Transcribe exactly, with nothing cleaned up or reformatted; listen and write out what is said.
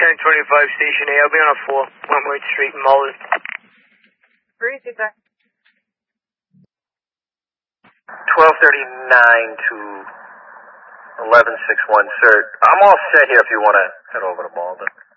ten twenty-five Station A. I'll be on a four, Wentworth Street in Malden. Breezy, sir. twelve thirty-nine to eleven sixty-one, sir. I'm all set here if you want to head over to Malden.